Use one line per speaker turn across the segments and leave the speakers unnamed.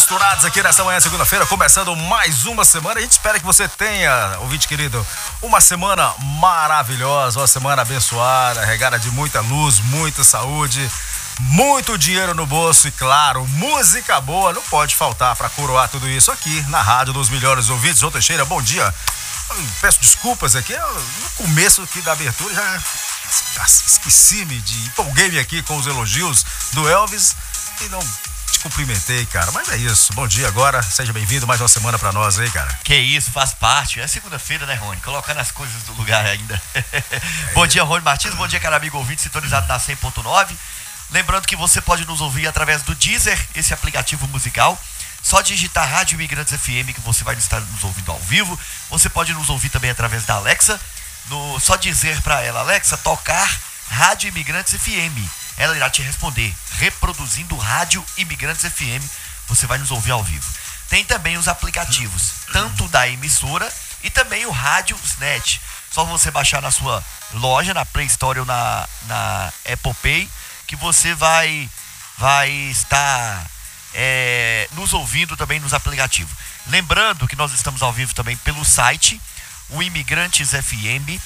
misturados aqui nessa manhã, segunda-feira, começando mais uma semana. A gente espera que você tenha, ouvinte querido, uma semana maravilhosa, uma semana abençoada, regada de muita luz, muita saúde, muito dinheiro no bolso e, claro, música boa não pode faltar para coroar tudo isso aqui na Rádio dos Melhores Ouvintes. João Teixeira, bom dia. Eu peço desculpas aqui, no começo aqui da abertura já esqueci-me empolguei-me aqui com os elogios do Elvis e não te cumprimentei, cara, mas é isso. Bom dia agora, seja bem-vindo, mais uma semana pra nós aí, cara.
Que isso, faz parte, é segunda-feira, né, Rony? Colocando as coisas do lugar ainda. Bom dia, Rony Martins, bom dia, cara amigo ouvinte, sintonizado na 100.9. Lembrando que você pode nos ouvir através do Deezer, esse aplicativo musical. Só digitar Rádio Imigrantes FM que você vai estar nos ouvindo ao vivo. Você pode nos ouvir também através da Alexa. Só dizer para ela, Alexa, tocar Rádio Imigrantes FM. Ela irá te responder, reproduzindo Rádio Imigrantes FM. Você vai nos ouvir ao vivo. Tem também os aplicativos, tanto da emissora e também o Rádio Net. Só você baixar na sua loja, na Play Store ou na Apple Pay, que você vai estar nos ouvindo também nos aplicativos. Lembrando que nós estamos ao vivo também pelo site, o imigrantesfm.com.br.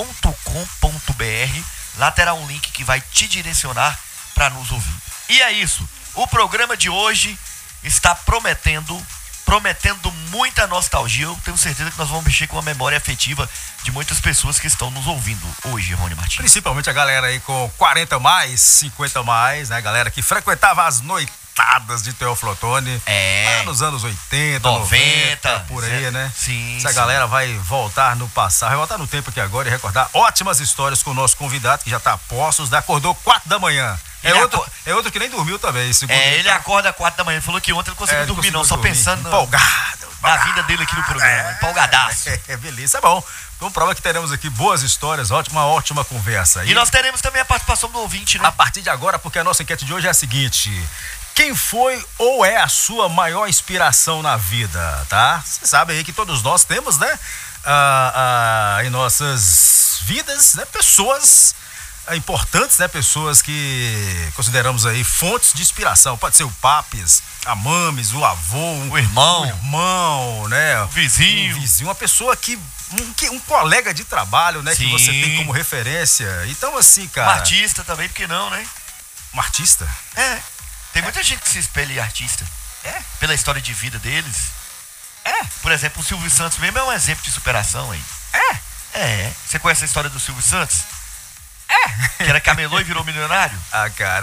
Lá terá um link que vai te direcionar para nos ouvir. E é isso. O programa de hoje está prometendo muita nostalgia. Eu tenho certeza que nós vamos mexer com a memória afetiva de muitas pessoas que estão nos ouvindo hoje, Rony Martins.
Principalmente a galera aí com 40 mais, 50 mais, né? Galera que frequentava as noitadas de Teófilo Otoni lá nos anos 80, 90, por aí, né?
Sim.
Essa galera vai voltar no passado, vai voltar no tempo aqui agora e recordar ótimas histórias com o nosso convidado que já está a postos, acordou 4 da manhã. É outro que nem dormiu também.
Ele acorda 4 da manhã. Ele falou que ontem ele conseguiu dormir, não, só pensando
empolgado
na vida dele aqui no programa. Empolgadaço.
Beleza, é bom. Então prova que teremos aqui boas histórias, ótima conversa.
E nós teremos também a participação do ouvinte, né?
A partir de agora, porque a nossa enquete de hoje é a seguinte: quem foi ou é a sua maior inspiração na vida, tá? Você sabe aí que todos nós temos, né? Em nossas vidas, né? Pessoas importantes, né? Pessoas que consideramos aí fontes de inspiração. Pode ser o Papis, a Mames, o avô,
o irmão,
né?
O vizinho,
uma pessoa um colega de trabalho, né? Sim. Que você tem como referência. Então, assim, cara.
Um artista também, por que não, né?
Um artista?
Tem muita gente que se espelha em artista. Pela história de vida deles. Por exemplo, o Silvio Santos mesmo é um exemplo de superação aí. Você conhece a história do Silvio Santos? Que era camelô e virou milionário?
Cara,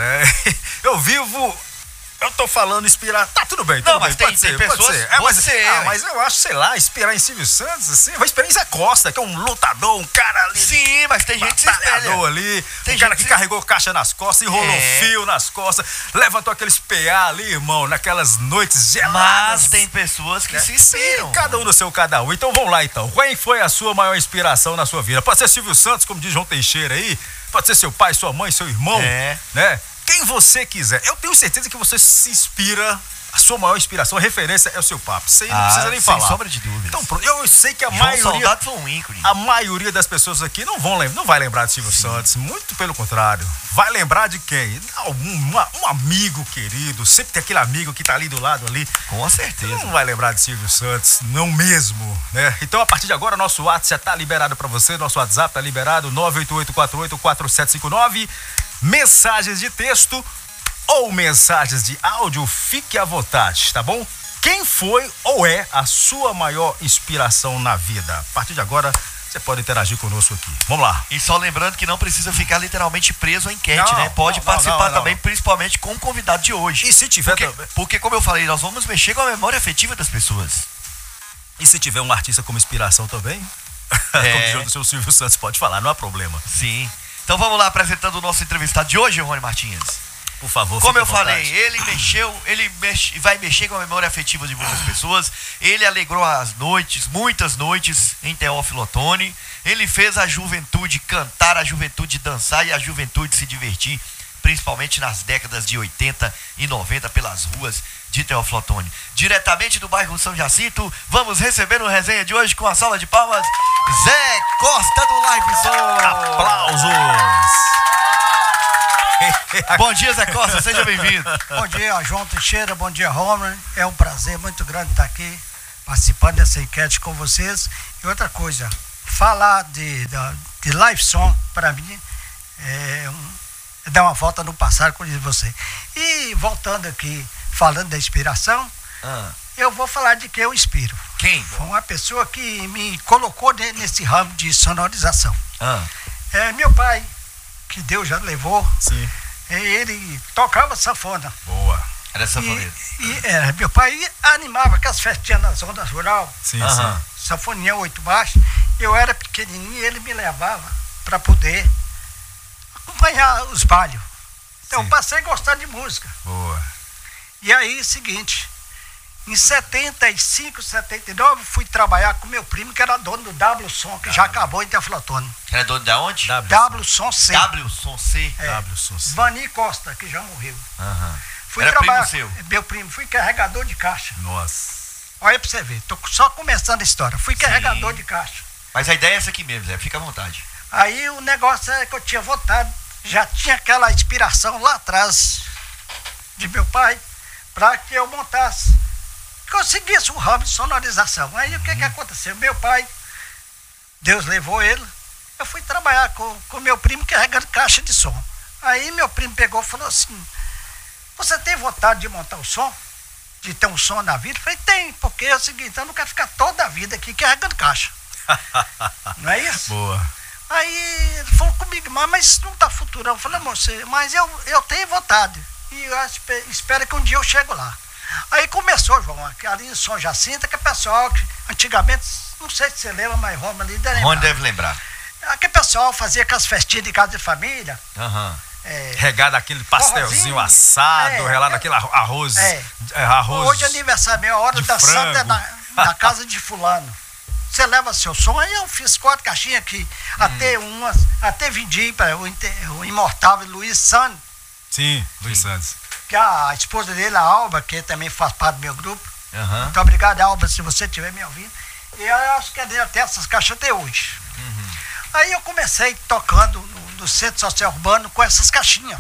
eu tô falando inspirar. Tá, tudo bem.
Não, mas tem pessoas.
Mas eu acho, sei lá, inspirar em Silvio Santos, assim. Eu vou inspirar em Zé Costa, que é um lutador, um cara ali.
Sim, mas tem gente que se espelha
ali. Tem um cara que carregou caixa nas costas, enrolou fio nas costas, levantou aqueles PA ali, irmão, naquelas noites geladas.
Mas tem pessoas que se inspiram.
Sim, cada um no seu cada um. Então vamos lá, então. Quem foi a sua maior inspiração na sua vida? Pode ser Silvio Santos, como diz João Teixeira aí. Pode ser seu pai, sua mãe, seu irmão, né? Quem você quiser. Eu tenho certeza que você se inspira, a sua maior inspiração, a referência é o seu papo. Você não precisa nem falar.
Sem sombra de dúvidas.
Então, pronto. Eu sei que a maioria das pessoas aqui não vai lembrar de Silvio Santos. Muito pelo contrário. Vai lembrar de quem? Um amigo querido. Sempre tem aquele amigo que tá ali do lado ali.
Com certeza.
Não vai lembrar de Silvio Santos, não mesmo, né? Então, a partir de agora, nosso WhatsApp já tá liberado pra você. Nosso WhatsApp tá liberado, 988484759. Mensagens de texto ou mensagens de áudio, fique à vontade, tá bom? Quem foi ou é a sua maior inspiração na vida? A partir de agora, você pode interagir conosco aqui. Vamos lá.
E só lembrando que não precisa ficar literalmente preso à enquete, né? Pode participar também, principalmente com o convidado de hoje.
E se tiver
porque, como eu falei, nós vamos mexer com a memória afetiva das pessoas.
E se tiver um artista como inspiração também, como diz o seu Silvio Santos, pode falar, não há problema.
Sim. Então vamos lá, apresentando o nosso entrevistado de hoje, Rony Martins.
Por favor,
como eu falei, ele vai mexer com a memória afetiva de muitas pessoas. Ele alegrou as noites, muitas noites em Teófilo Otoni. Ele fez a juventude cantar, a juventude dançar e a juventude se divertir, principalmente nas décadas de 80 e 90 pelas ruas de Teófilo Otoni. Diretamente do bairro São Jacinto, vamos receber no resenha de hoje com a salva de palmas, Zé Costa do Live Zone.
Aplausos!
Bom dia, Zé Costa, seja bem-vindo.
Bom dia, João Teixeira, bom dia, Homer. É um prazer muito grande estar aqui participando dessa enquete com vocês. E outra coisa, falar de live song, para mim, é dar uma volta no passado, como diz você. E voltando aqui, falando da inspiração, eu vou falar de quem eu inspiro.
Quem?
Foi uma pessoa que me colocou nesse ramo de sonorização. Meu pai, que Deus já levou.
Sim.
Ele tocava sanfona.
Boa.
Era sanfoneiro.
Meu pai animava com as festinhas na zona rural.
Sim, sim.
Sanfoninha 8 baixos. Eu era pequenininho e ele me levava para poder acompanhar os bailes. Então eu passei a gostar de música.
Boa.
E aí, seguinte, em 75, 79, fui trabalhar com meu primo, que era dono do W Som, que já acabou em Teoflotone.
Era dono de onde?
W Som C.
W Som C.
W Som C.
Vani Costa, que já morreu. Fui
Era
trabalhar,
primo seu?
meu primo, fui carregador de caixa.
Nossa.
Olha pra você ver, tô só começando a história. Fui carregador de caixa.
Mas a ideia é essa aqui mesmo, Zé, fica à vontade.
Aí o negócio é que eu tinha vontade, já tinha aquela inspiração lá atrás de meu pai, para que eu montasse, que eu seguisse o ramo de sonorização. Aí o que aconteceu? Meu pai, Deus levou ele, eu fui trabalhar com meu primo carregando caixa de som. Aí meu primo pegou e falou assim: você tem vontade de montar o som? De ter um som na vida? Eu falei, tem, porque é o seguinte, eu não quero ficar toda a vida aqui carregando caixa. Não é isso?
Boa.
Aí ele falou comigo, mas isso não está futurão. Eu falei, moço, mas eu tenho vontade. E eu espero que um dia eu chego lá. Aí começou, João, ali em São Jacinto, que o pessoal, que antigamente, não sei se você lembra, mas Roma ali deve lembrar.
Rony deve lembrar.
Aquele pessoal fazia com as festinhas de casa de família.
Regado aquele pastelzinho assado, relado aquele arroz. Arroz.
Hoje é aniversário, meia hora da Santa na casa de fulano. Você leva seu som, aí eu fiz 4 caixinhas aqui, até vendi para o imortal Luiz Santos.
Sim, Luiz Santos.
Que a esposa dele, a Alba, que também faz parte do meu grupo. Muito obrigado, Alba, se você estiver me ouvindo. E eu acho que ele até essas caixas até hoje. Aí eu comecei tocando no Centro Social Urbano com essas caixinhas.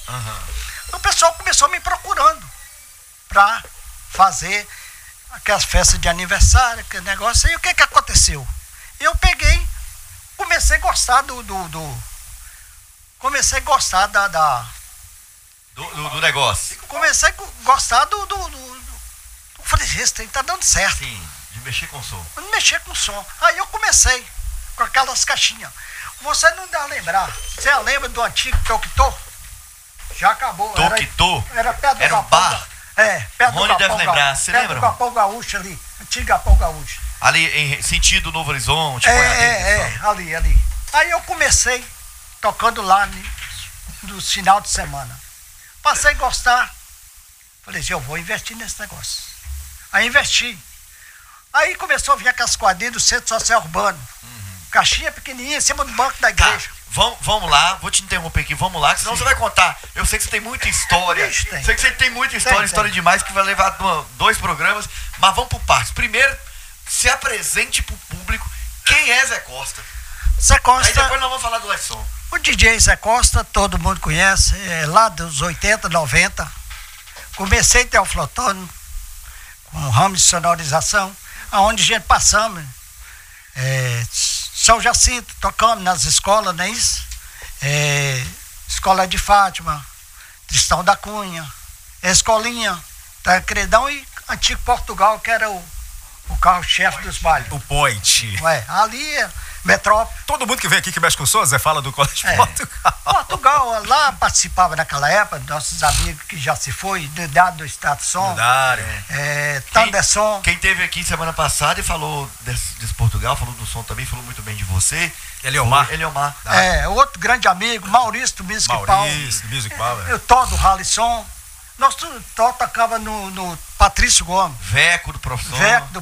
O pessoal começou me procurando para fazer aquelas festas de aniversário, aquele negócio. Aí o que aconteceu? Eu peguei, comecei a gostar comecei a gostar
do negócio.
Comecei a gostar eu falei, esse trem tá dando certo.
Sim, de mexer com som.
Mexer com som. Aí eu comecei com aquelas caixinhas. Você não dá a lembrar. Você lembra do antigo Toquitô? Já acabou.
Toquitô?
Era perto do
Era um bar?
Perto do
Rony deve lembrar, você lembra?
Perto do Capão Gaúcho ali, antigo Capão Gaúcho.
Ali em sentido Novo Horizonte.
Ali. Aí eu comecei tocando lá no final de semana. Passei a gostar. Falei assim, eu vou investir nesse negócio. Aí investi. Aí começou a vir aquelas quadrilhas do Centro Social Urbano. Caixinha pequenininha em cima do banco da igreja.
Vamos lá, vou te interromper aqui, vamos lá, que senão você vai contar. Eu sei que você tem muita história. Sei que você tem muita história, história demais, que vai levar 2 programas, mas vamos por partes. Primeiro, se apresente pro público quem é Zé Costa.
Zé Costa.
Aí depois nós vamos falar do live som.
O DJ Zé Costa, todo mundo conhece, lá dos 80, 90. Comecei em Teoflotone, com o ramo de sonorização, aonde a gente passamos. São Jacinto, tocamos nas escolas, não é isso? Escola de Fátima, Tristão da Cunha, Escolinha, Tancredão e Antigo Portugal, que era o carro-chefe dos bailes.
O Point.
Ali, Metrópole.
Todo mundo que vem aqui que mexe com som, Zé, fala do Colégio Portugal.
Portugal, lá participava naquela época, nossos amigos que já se foi, do Estado Som. Tanderson.
Quem teve aqui semana passada e falou desse Portugal, falou do som também, falou muito bem de você.
Eliomar.
Outro grande amigo, Maurício do Music Power.
Music Power.
Eu Tó do Ralisson. Nós tocava no Patrício Gomes.
Veco do Profissão.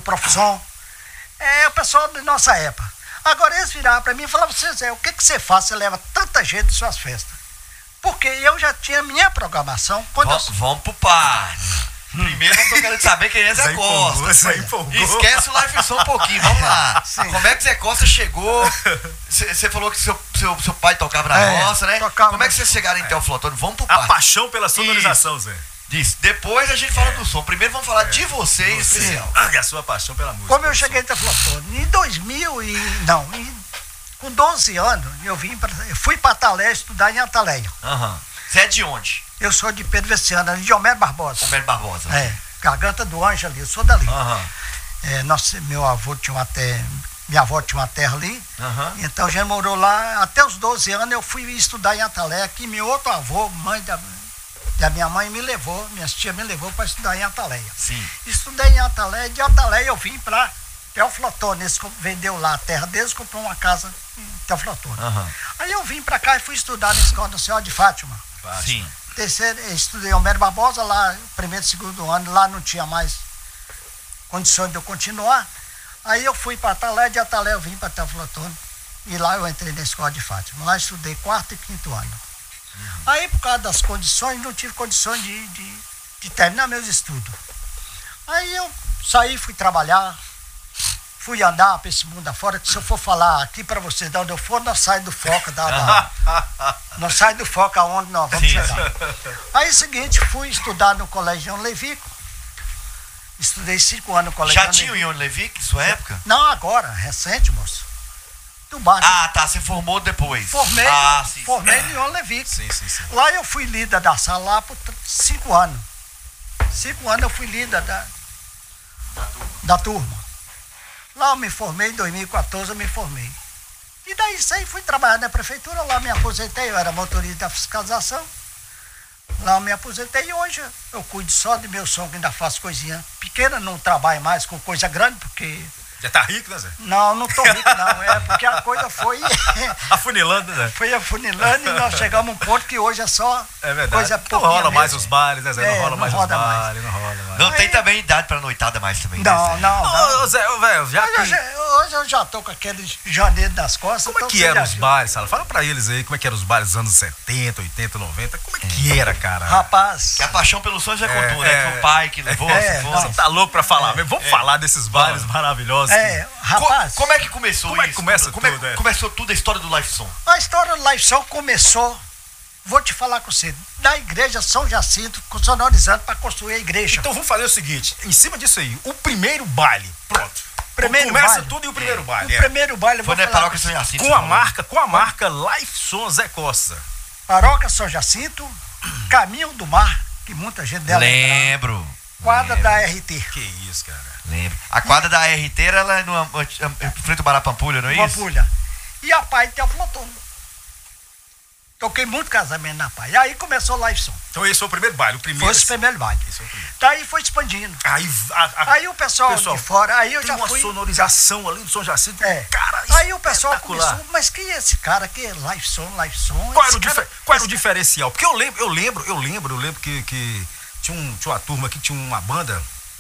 O pessoal da nossa época. Agora eles viraram para mim e falavam, Zé, o que você faz? Você leva tanta gente em suas festas. Porque eu já tinha minha programação.
Vamos pro par. Primeiro eu tô querendo saber quem é Zé Costa. Esquece o live som um pouquinho, vamos lá. Como é que Zé Costa chegou? Você falou que seu pai tocava na roça, né? Como é que vocês chegaram em Teoflotone? Vamos pro
A paixão pela sonorização, Zé.
Diz. Depois a gente fala do som. Primeiro vamos falar de você em especial.
E a sua paixão pela música.
Como eu cheguei em Teoflotone? Em 2000 com 12 anos, eu fui para Atalé estudar em Ataleia.
Você é de onde?
Eu sou de Pedro Veciano, de Homero Barbosa.
Homero Barbosa.
Garganta do Anjo ali, eu sou dali. Meu avô tinha minha avó tinha uma terra ali, então a gente morou lá, até os 12 anos eu fui estudar em Atalé, que meu outro avô, mãe da minha mãe minhas tias me levou para estudar em Ataleia.
Sim.
Estudei em Ataleia, de Ataleia eu vim para Teoflotone, eles vendeu lá a terra deles, comprou uma casa em Teoflotone. Aí eu vim para cá e fui estudar na Escola Nossa Senhora de Fátima.
Sim.
Estudei em Homero Barbosa, lá, primeiro e segundo ano, lá não tinha mais condições de eu continuar. Aí eu fui para Atalé, de Atalé eu vim para Teoflotone, e lá eu entrei na Escola de Fátima. Lá estudei 4º e 5º ano. Aí, por causa das condições, não tive condições de terminar meus estudos. Aí eu saí, fui trabalhar, fui andar para esse mundo afora, que se eu for falar aqui para vocês de onde eu for, nós saímos do foco nós saímos do foco aonde nós vamos chegar. Aí, seguinte, fui estudar no Colégio João Levico. Estudei 5 anos no Colégio
Já tinha o João Levico em sua época?
Não, agora, recente, moço. Do bairro.
Você formou depois.
Formei no João Levico.
Sim.
Lá eu fui líder da sala lá por 5 anos. 5 anos eu fui líder da turma. Lá eu me formei, em 2014 eu me formei. E daí saí, fui trabalhar na prefeitura, lá me aposentei, eu era motorista da fiscalização. Lá eu me aposentei e hoje eu cuido só de meu som, que ainda faço coisinha pequena, não trabalho mais com coisa grande, porque...
Já tá rico, né, Zé?
Não tô rico não, é porque a coisa foi...
Afunilando, né, Zé?
Foi afunilando e nós chegamos a um ponto que hoje é só coisa
não rola mais
mesmo.
Os bailes, né, Zé? Não rola mais os bailes,
não
rola mais.
Não tem também idade pra noitada mais também, né, Zé?
Não.
Ô, Zé, velho, já que...
Hoje eu já tô com aquele janeiro nas costas.
Como é que eram os bailes, Sala? Fala pra eles aí como é que eram os bailes dos anos 70, 80, 90. Como é que era, cara?
Rapaz...
Que a paixão pelo som já contou, né? Que o pai que levou,
Você tá louco pra falar. Vamos falar desses bailes maravilhosos.
Rapaz...
Como é que começou
Como é que começa tudo?
Começou tudo a história do Live Som?
A história do Live Som começou, vou te falar com você, na igreja São Jacinto, sonorizando para construir a igreja.
Então vamos fazer o seguinte, em cima disso aí, o primeiro baile, pronto. Começa tudo e o primeiro baile.
O primeiro baile,
foi na Paróquia São Jacinto.
Com a marca Live Som Zé Costa.
Paróquia São Jacinto, Caminho do Mar, que muita gente dela
lembro.
Quadra da RT.
Que isso, cara.
Lembro. A quadra da RT era em frente ao Bará Pampulha, não é isso?
Pampulha. E a Pai Teoflotone. Toquei muito casamento na Pai. E aí começou o Live Som.
Então esse foi o primeiro baile,
Foi o primeiro baile. Daí foi expandindo. Aí o pessoal de fora, aí eu já fui...
uma sonorização ali do São Jacinto.
Cara, aí o pessoal começou, mas quem é esse cara? Que é Live Som?
Qual era o diferencial? Porque eu lembro que tinha uma turma que tinha uma banda,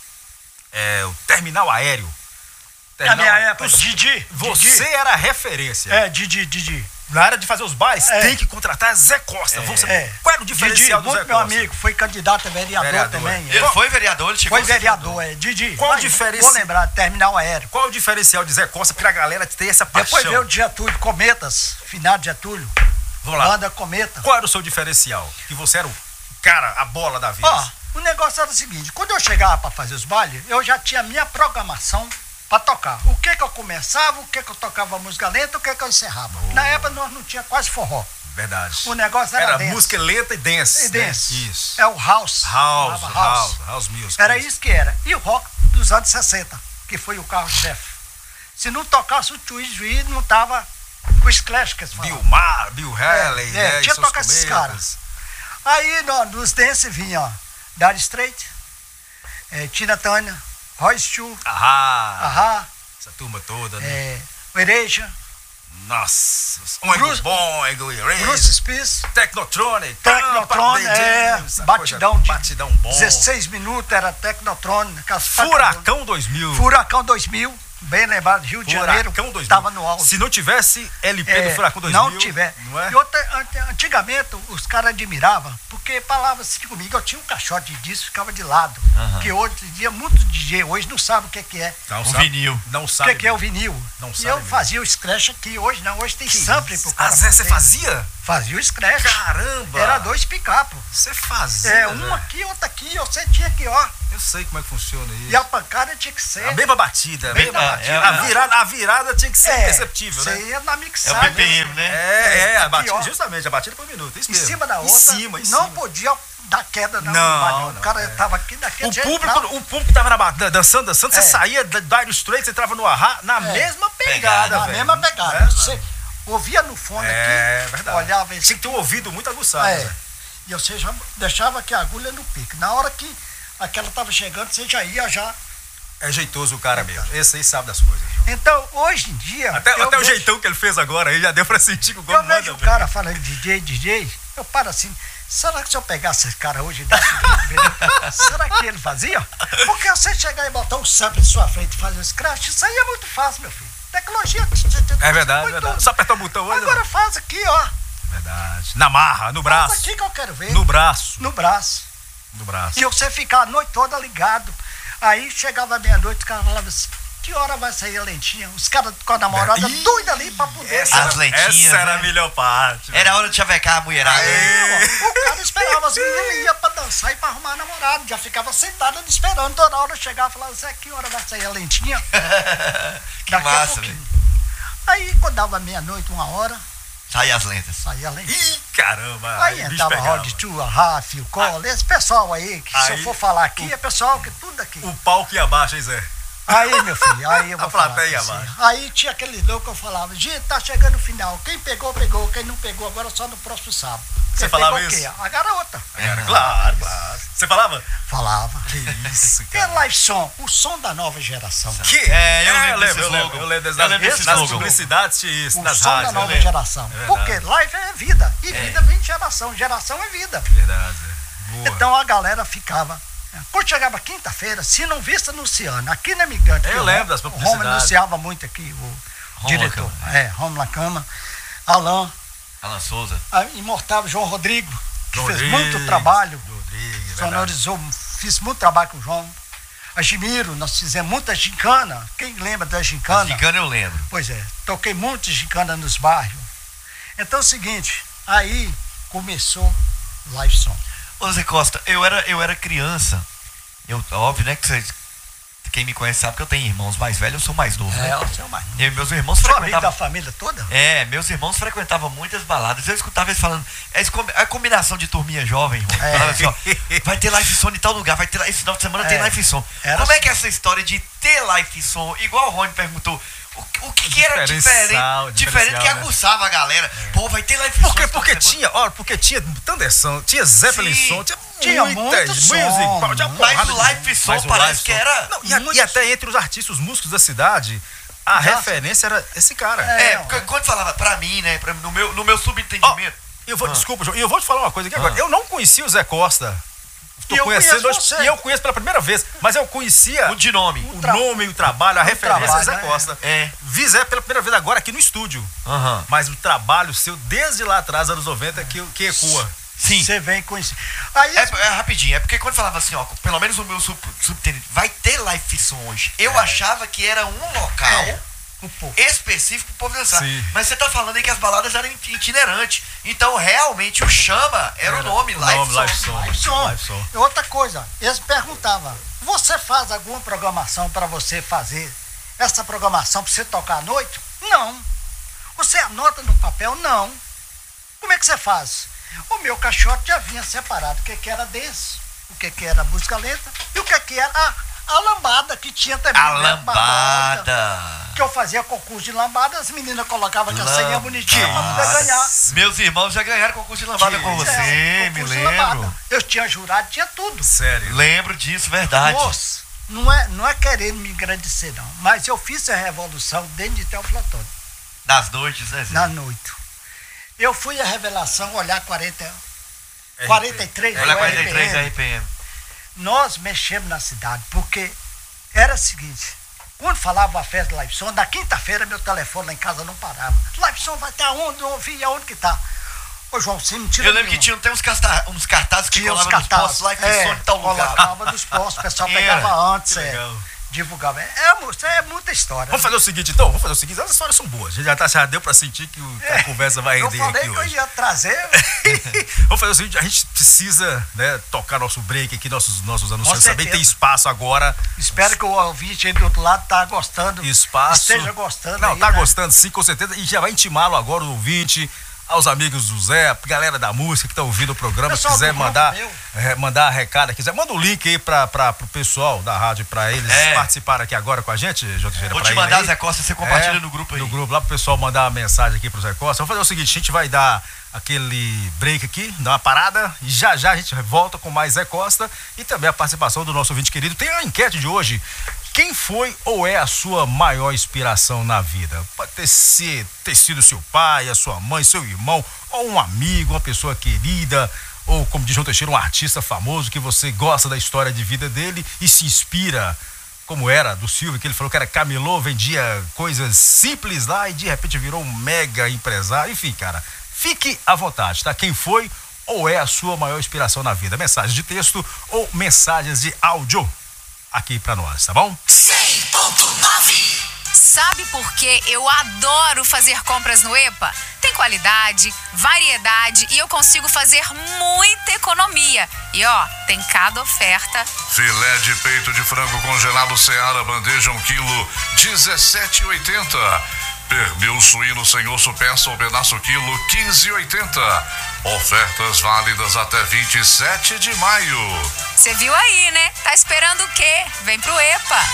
o Terminal Aéreo.
Na minha época, Didi.
Você era a referência.
Didi.
Na área de fazer os bailes, tem que contratar Zé Costa. Qual era o diferencial do Zé Costa?
Meu amigo, foi candidato a vereador também.
Ele foi vereador, ele chegou
Foi vereador, Didi.
Qual o diferencial?
Vou lembrar, Terminal Aéreo.
Qual o diferencial de Zé Costa pra galera ter essa paixão?
Depois veio o Getúlio, Cometas, finado Getúlio.
Vamos lá.
Banda Cometa.
Qual era o seu diferencial? Que você era o cara, a bola da vida.
O negócio era o seguinte, quando eu chegava para fazer os bailes, eu já tinha minha programação para tocar. O que eu começava, o que eu tocava música lenta, o que eu encerrava. Na época nós não tinha quase forró.
Verdade.
O negócio era dance.
Música lenta e dance.
Isso. É o house.
House music.
Era isso que era. E o rock dos anos 60, que foi o carro-chefe. Se não tocasse o juiz não tava com os clash que eles falavam.
Bill Haley,
tinha que tocar esses caras. Aí nos dance vinha Dire Straits, Tina Turner, Royce Chu,
Ahá, essa turma toda, né?
O Erasure.
Nossa,
Bruce Spies,
Technotronic,
batidão
bom.
16 minutos era Technotronic.
Furacão 2000.
Furacão 2000, bem lembrado, Rio de Janeiro, estava no alto.
Se não tivesse LP do Furacão 2000,
não tiver.
Não é?
E antigamente os caras admiravam, porque porque falava assim comigo, eu tinha um caixote de disco, ficava de lado. Que hoje em dia, muito DJ hoje não sabe o que é.
O vinil.
Não
O
sabe.
que é o vinil.
Não
E
sabe
eu
mesmo.
fazia o scratch aqui, hoje não, hoje tem sample pro cara.
Zé, você
fazer.
fazia?
Fazia o scratch.
Caramba!
Era 2 picapo.
Você fazia?
Um
Zé?
aqui, outro aqui, você tinha aqui, ó.
Eu sei como é que funciona isso.
E a pancada tinha que ser.
A mesma batida.
Bem
mesma
na
batida.
batida.
A virada tinha que ser imperceptível, né?
Você ia na
É o
mixagem.
BPM, né?
A
Aqui,
batida,
ó.
justamente, a batida por minuto. Isso
Em
mesmo.
cima da outra.
Em cima.
Não podia dar queda, não.
Não,
O cara tava aqui daquele
O
jeito.
público tava dançando, você
É.
saía da Dire Straits, você entrava no Ahá, na mesma pegada,
Na
velho.
mesma pegada.
É,
Você ouvia no fone aqui,
verdade.
olhava
Tinha
esse.
que ter um ouvido muito aguçado,
É.
né?
E você já deixava aqui a agulha no pique. Na hora que aquela tava chegando, você já ia já.
É jeitoso o cara mesmo. Esse aí sabe das coisas.
Então, hoje em dia.
Até
eu
o
vejo-
jeitão que ele fez agora aí já deu pra sentir que o gol
Eu vejo o cara falando DJ, eu paro assim, será que se eu pegasse esse cara hoje e desse será que ele fazia? Porque você chegar e botar um sample em sua frente e fazer o scratch, isso aí é muito fácil, meu filho. Tecnologia.
É verdade,
foi
verdade.
tudo.
Só apertar o botão hoje.
Agora faz aqui, ó.
Verdade. Na marra, no
Faz
braço.
aqui que eu quero ver.
No braço.
No braço.
No braço.
E você ficar a noite toda ligado. Aí chegava meia-noite, o cara falava assim, que hora vai sair a lentinha? Os caras com a namorada doida ali pra poder.
As lentinhas,
Essa era
né?
a melhor parte.
Era hora de chavecar a mulherada.
O cara esperava as meninas, ia pra dançar e pra arrumar namorado. Já ficava sentada ali esperando. Toda hora chegava e falava, Zé, que hora vai sair a lentinha?
Que
Daqui a
massa,
pouquinho.
velho.
Aí, quando dava meia-noite, 1h,
Sai as lentas.
saía a lentinha.
Ih, caramba.
Aí
o bicho
entrava
pegava.
Rod Two, Rafa, o Cole, esse pessoal aí, que se
Aí,
eu for falar aqui, é pessoal que tudo aqui.
O pau que abaixa, hein, Zé?
Aí, meu filho, aí eu vou
A
falar
plateia
pra você.
abaixo.
Aí tinha aqueles loucos que eu falava, gente, tá chegando o final. Quem pegou, pegou. Quem não pegou, agora só no próximo sábado.
Você
Quem
falava
pegou
isso?
o quê? A garota.
Claro, claro. Você falava?
Falava.
Que isso,
É
cara.
live som, o som da nova geração.
Que?
Eu lembro desse
eu
slogan.
Eu lembro
Eu lembro desse
nas
slogan.
publicidades tinha isso,
O
nas
som
rádios.
da nova
eu lembro.
geração.
É
Porque
verdade.
live é vida. E vida vem de geração. Geração é vida.
Verdade, Zé. Boa.
Então a galera ficava. Quando chegava quinta-feira, se não visse anunciando, aqui na Migrante.
Eu lembro das
O Roma
publicidades.
anunciava muito aqui, o
Roma
diretor.
Lacama.
Roma Lacama. Alain,
Alan Souza.
a imortável João Rodrigo, que
João
fez
Rodrigues,
muito trabalho.
Rodrigues, verdade.
Sonorizou, fiz muito trabalho com o João. A Gimiro, nós fizemos muita gincana. Quem lembra da gincana?
Gigano eu lembro.
Pois é, toquei muito gincana nos bairros. Então é o seguinte, aí começou live som.
Ô Zé Costa, eu era criança. Óbvio, né, que quem me conhece sabe que eu tenho irmãos mais velhos, eu sou mais novo, né?
o seu mais.
E meus irmãos
Sou amigo da
frequentavam.
família toda?
Meus irmãos frequentavam muitas baladas. Eu escutava eles falando, a combinação de turminha jovem, irmão. Falava assim, ó, vai ter live som em tal lugar, vai ter esse final de semana tem live som.
Era
Como é
assim.
que é essa história de ter live som? Igual o Rony perguntou, o que era
Diferencial,
diferente que
né?
aguçava a galera. Pô, vai ter live som. esse final de
Porque
semana.
porque tinha Thunderson, tinha Zeppelin
Sim.
som,
Tinha
muitas
muito som,
tinha uma
Mas
porrada
o
de-
live som
mas o
parece
live
que
som-
era
Não, e até entre os artistas, os músicos da cidade, a
Já.
referência era esse cara.
porque quando falava pra mim, né, no meu subentendimento.
Desculpa, João, e eu vou te falar uma coisa aqui agora. Eu não conhecia o Zé Costa.
E eu
conhecendo
conheço
hoje,
você.
e eu conheço pela primeira vez, mas eu conhecia
O de nome.
o nome, o trabalho, a referência
trabalho,
Zé
né?
Costa.
É.
Vi Zé pela primeira vez agora aqui no estúdio.
Aham.
Mas o trabalho seu, desde lá atrás, anos 90, que ecoa.
Sim.
Você vem conhecer. Aí,
É rapidinho, é porque quando falava assim, ó, pelo menos o meu subtenente, vai ter live som hoje. Eu achava que era um local
um pouco.
específico pro povo dançar.
Sim.
Mas você tá falando aí que as baladas eram itinerantes. Então, realmente, o chama era o nome, live som.
Live som.
Live som.
Live som.
E outra coisa, eles perguntavam, você faz alguma programação para você fazer essa programação para você tocar à noite? Não. Você anota no papel? Não. Como é que você faz? O meu caixote já vinha separado o que era dance, o que era música lenta e o que era a lambada que tinha também.
A
né?
lambada.
Que eu fazia concurso de lambada, as meninas colocavam aquela senha bonitinha para poder
Nossa.
ganhar.
Meus irmãos já ganharam concurso de lambada com você, me
concurso de
lembro.
lambada. Eu tinha jurado, tinha tudo.
Sério.
Lembro disso, verdade.
Moço, não é querendo me engrandecer, não. Mas eu fiz a revolução dentro de Teoflotone,
Das noites, né, Zé?
na noite. Eu fui à revelação olhar 43,
Olha,
o
43
RPM.
RPM.
Nós mexemos na cidade, porque era o seguinte, quando falava a festa de Live Som, na quinta-feira meu telefone lá em casa não parava. Live Som vai estar onde? Não ouvi, aonde que tá? Ô, João, você não tira
Eu lembro que tinha até uns cartazes que colavam nos postos lá, que som de tal lugar.
Colocava nos postos, o pessoal pegava antes, divulgava. É muita história.
Vamos fazer o seguinte, então? Vamos fazer o seguinte, as histórias são boas. Já deu pra sentir que a conversa vai render aqui hoje.
Eu falei que eu ia trazer.
Vamos fazer o seguinte, a gente precisa, né, tocar nosso break aqui, nossos anunciantes também tem espaço agora.
Espero que o ouvinte aí do outro lado tá gostando. Esteja gostando.
Não,
aí,
tá
né?
gostando sim, com certeza. E já vai intimá-lo agora, o ouvinte, aos amigos do Zé, galera da música que tá ouvindo o programa, se quiser mandar recado, quiser, manda o link aí pro pessoal da rádio, pra eles participarem aqui agora com a gente, J.
Vou te mandar, Zé Costa, você compartilha no grupo aí.
No grupo, lá pro pessoal mandar uma mensagem aqui pro Zé Costa. Vamos fazer o seguinte, a gente vai dar aquele break aqui, dar uma parada, e já a gente volta com mais Zé Costa e também a participação do nosso ouvinte querido. Tem a enquete de hoje. Quem foi ou é a sua maior inspiração na vida? Pode ter sido seu pai, a sua mãe, seu irmão, ou um amigo, uma pessoa querida, ou, como diz João Teixeira, um artista famoso que você gosta da história de vida dele e se inspira, como era do Silvio, que ele falou que era camelô, vendia coisas simples lá e de repente virou um mega empresário. Enfim, cara, fique à vontade, tá? Quem foi ou é a sua maior inspiração na vida? Mensagens de texto ou mensagens de áudio aqui pra nós, tá bom?
100.9. Sabe por que eu adoro fazer compras no EPA? Tem qualidade, variedade e eu consigo fazer muita economia. E ó, tem cada oferta.
Filé de peito de frango congelado Seara, bandeja 1 quilo, 17,80. Pernil suíno sem osso, peça ou pedaço quilo, 15,80. Ofertas válidas até 27 de maio.
Você viu aí, né? Tá esperando o quê? Vem pro EPA.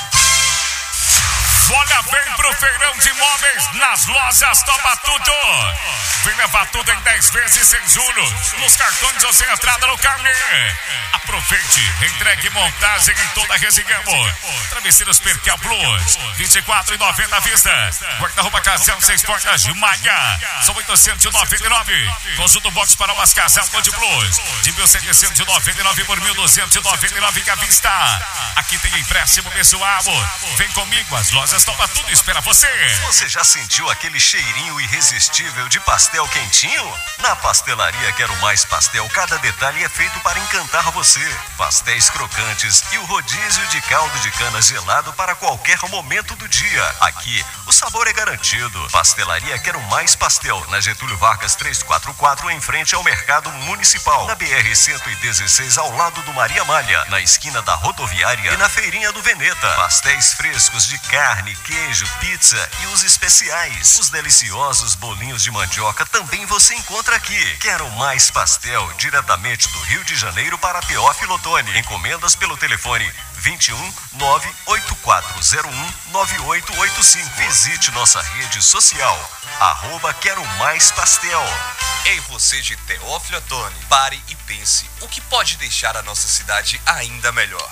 Olha, vem pro feirão de imóveis nas lojas Topa Tudo. Vem levar tudo em 10 vezes sem juros, nos cartões ou sem entrada no carnê. Aproveite, entregue montagem em toda a região. Travesseiros Percal Plus, 24,90 à vista. Guarda-roupa casal 6 portas de malha, são 899. Conjunto box para umas casal Gold Plus, de 1.799 por 1.299 à vista. Aqui tem empréstimo pessoal. Vem comigo, as lojas Topa Tudo espera você.
Você já sentiu aquele cheirinho irresistível de pastel quentinho? Na Pastelaria Quero Mais Pastel, cada detalhe é feito para encantar você. Pastéis crocantes e o rodízio de caldo de cana gelado para qualquer momento do dia. Aqui, o sabor é garantido. Pastelaria Quero Mais Pastel, na Getúlio Vargas 344, em frente ao Mercado Municipal. Na BR-116, ao lado do Maria Malha, na esquina da rodoviária e na Feirinha do Veneta. Pastéis frescos de carne, queijo, pizza e os especiais. Os deliciosos bolinhos de mandioca também você encontra aqui. Quero Mais Pastel, diretamente do Rio de Janeiro para Teófilo Otoni. Encomendas pelo telefone 21 98401 9885. Visite nossa rede social, @Quero Mais Pastel.
Ei, você de Teófilo Otoni, pare e pense, o que pode deixar a nossa cidade ainda melhor?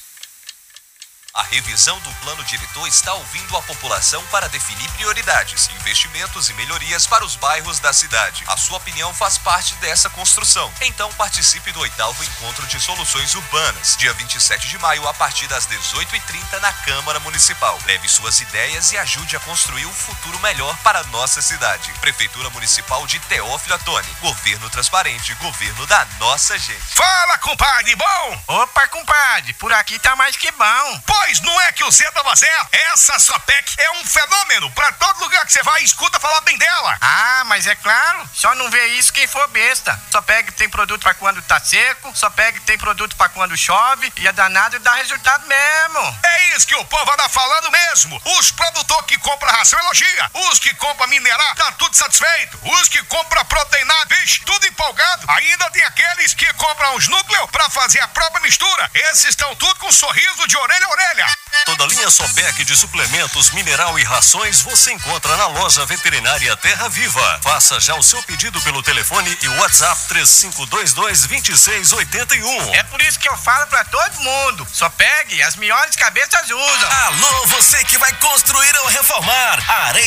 A revisão do plano diretor está ouvindo a população para definir prioridades, investimentos e melhorias para os bairros da cidade. A sua opinião faz parte dessa construção. Então participe do 8º Encontro de Soluções Urbanas, dia 27 de maio, a partir das 18h30 na Câmara Municipal. Leve suas ideias e ajude a construir um futuro melhor para a nossa cidade. Prefeitura Municipal de Teófilo Otoni. Governo transparente, governo da nossa gente.
Fala, compadre, bom?
Opa, compadre, por aqui tá mais que bom.
Pois não é que o Zé tava certo? Essa Sopec é um fenômeno. Pra todo lugar que você vai, escuta falar bem dela.
Ah, mas é claro, só não vê isso quem for besta. Sopec tem produto pra quando tá seco, Sopec tem produto pra quando chove e é danado dá resultado mesmo.
É isso que o povo anda falando mesmo. Os produtores que compram ração elogia. Os que compram minerar, tá tudo satisfeito. Os que compram proteinado, vixe, tudo empolgado. Ainda tem aqueles que compram os núcleos pra fazer a própria mistura. Esses estão tudo com um sorriso de orelha a orelha.
Toda a linha Sopec de suplementos, mineral e rações você encontra na loja veterinária Terra Viva. Faça já o seu pedido pelo telefone e WhatsApp 3522-2681.
É por isso que eu falo pra todo mundo, Sopec, as melhores cabeças usam.
Alô, você que vai construir ou reformar. A Areia